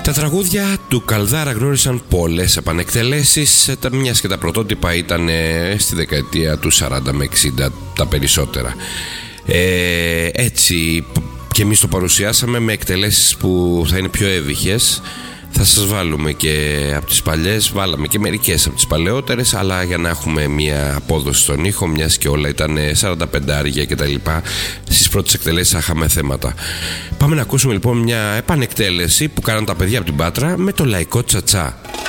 Τα τραγούδια του Καλδάρα γνώρισαν πολλές επανεκτελέσεις, μιας και τα πρωτότυπα ήταν στη δεκαετία του 40 με 60 τα περισσότερα. Έτσι και εμείς το παρουσιάσαμε με εκτελέσεις που θα είναι πιο εύηχες. Θα σας βάλουμε και από τις παλιές, βάλαμε και μερικές από τις παλαιότερες, αλλά για να έχουμε μια απόδοση στον ήχο, μιας και όλα ήταν 45 και τα λοιπά, στις πρώτες εκτελέσεις είχαμε θέματα. Πάμε να ακούσουμε λοιπόν μια επανεκτέλεση που κάναν τα παιδιά από την Πάτρα με το λαϊκό τσατσά.